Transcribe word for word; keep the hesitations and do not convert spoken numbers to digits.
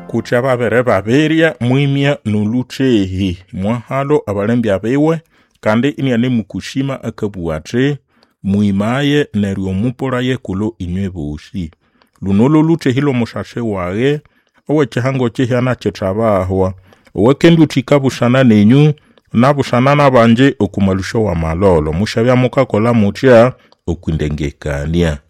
kucha babere baberia mwimia nuluchehi mwahalo abalembi abewe kandi inyane mukushima akabuate muimaye nerio muporaye kulo inywe boshi lunolo luche hilo mushashe wage owe chihango chihana chetrabahwa owe kendu chikabushana nenyu nabushana nabanje okumalusho wa malolo mushabya mukakola mucha okundengekania